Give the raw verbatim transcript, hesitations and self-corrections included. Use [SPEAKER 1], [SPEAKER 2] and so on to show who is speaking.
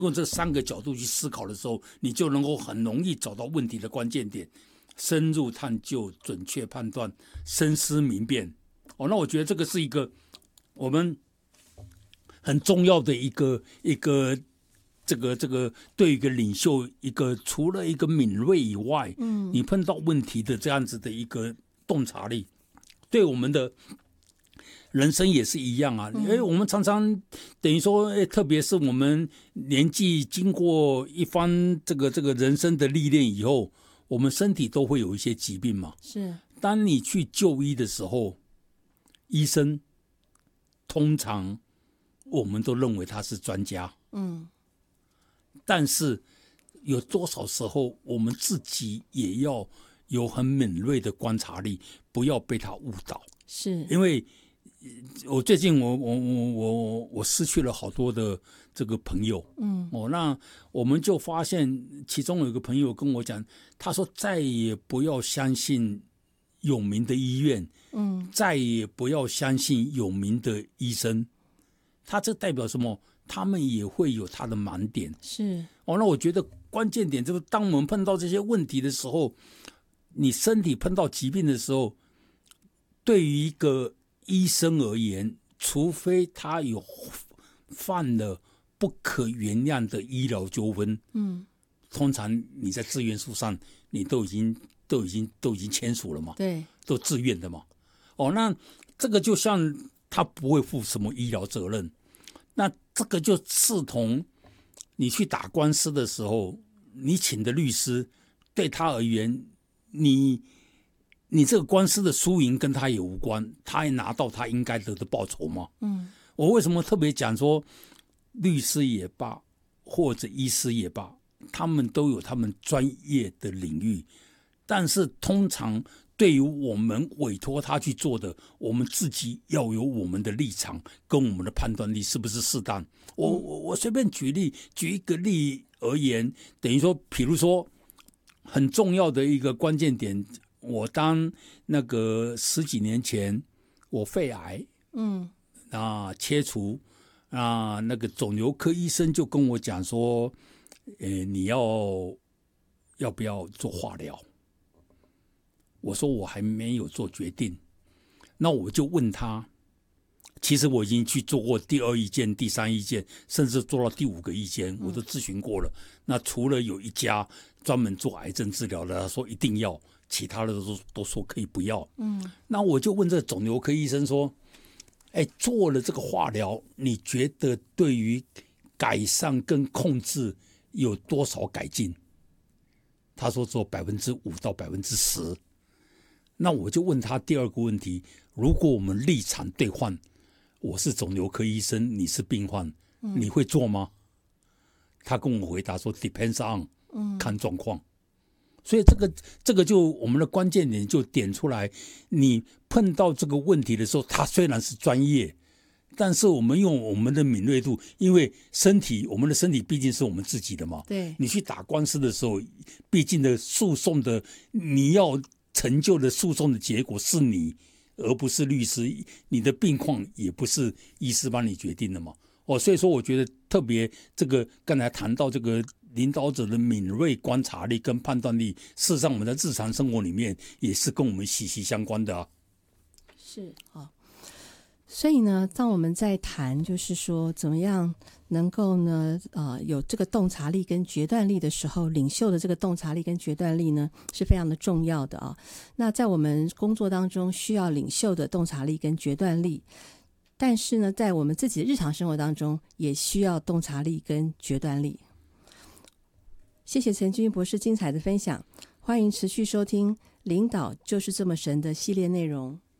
[SPEAKER 1] 用这三个角度去思考的时候，你就能够很容易找到问题的关键点，深入探究，准确判断，深思明辨。哦，那我觉得这个是一个我们很重要的一个一个这个这个对一个领袖一个除了一个敏锐以外，嗯，你碰到问题的这样子的一个洞察力，对我们的人生也是一样啊。因为我们常常等于说，特别是我们年纪经过一番这个这个人生的历练以后，我们身体都会有一些疾病嘛。
[SPEAKER 2] 是，
[SPEAKER 1] 当你去就医的时候，医生通常我们都认为他是专家，
[SPEAKER 2] 嗯，
[SPEAKER 1] 但是有多少时候我们自己也要有很敏锐的观察力，不要被他误导。
[SPEAKER 2] 是，
[SPEAKER 1] 因为我最近我我我我我失去了好多的这个朋友，嗯，哦，那我们就发现其中有一个朋友跟我讲，他说再也不要相信有名的医院，嗯，再也不要相信有名的医生。他这代表什么？他们也会有他的盲点。
[SPEAKER 2] 是，
[SPEAKER 1] 哦，那我觉得关键点就是，当我们碰到这些问题的时候，你身体碰到疾病的时候，对于一个医生而言，除非他有犯了不可原谅的医疗纠纷，嗯，通常你在自愿书上你都已经都已经都已经签署了嘛，
[SPEAKER 2] 对，
[SPEAKER 1] 都自愿的嘛。哦，那这个就像他不会负什么医疗责任，那这个就视同你去打官司的时候，你请的律师对他而言，你你这个官司的输赢跟他也无关，他也拿到他应该得的报酬吗？嗯，我为什么特别讲说，律师也罢，或者医师也罢，他们都有他们专业的领域，但是通常对于我们委托他去做的，我们自己要有我们的立场跟我们的判断力是不是适当。我我我随便举例，举一个例而言，等于说，比如说很重要的一个关键点，我当那个十几年前我肺癌，嗯，啊切除啊，那个肿瘤科医生就跟我讲说，呃，你要要不要做化疗？我说我还没有做决定，那我就问他，其实我已经去做过第二意见、第三意见，甚至做到第五个意见，我都咨询过了。那除了有一家专门做癌症治疗的，他说一定要，其他的都都说可以不要。嗯，那我就问这肿瘤科医生说，哎，做了这个化疗，你觉得对于改善跟控制有多少改进？他说只有百分之五到百分之十。那我就问他第二个问题：如果我们立场对换，我是肿瘤科医生，你是病患，你会做吗？他跟我回答说 ：“Depends on， 看状况。”所以这个这个就我们的关键点就点出来，你碰到这个问题的时候，他虽然是专业，但是我们用我们的敏锐度，因为身体，我们的身体毕竟是我们自己的嘛。
[SPEAKER 2] 对，
[SPEAKER 1] 你去打官司的时候，毕竟的诉讼的你要成就的诉讼的结果是你，而不是律师，你的病况也不是医师帮你决定的嘛。哦，所以说我觉得特别这个刚才谈到这个领导者的敏锐观察力跟判断力，事实上我们在日常生活里面也是跟我们息息相关的啊。
[SPEAKER 2] 是啊，所以呢，当我们在谈就是说怎么样能够呢呃有这个洞察力跟决断力的时候，领袖的这个洞察力跟决断力呢是非常的重要的啊。那在我们工作当中需要领袖的洞察力跟决断力，但是呢在我们自己的日常生活当中也需要洞察力跟决断力。谢谢陈君博士精彩的分享，欢迎持续收听《领导就是这么神》的系列内容。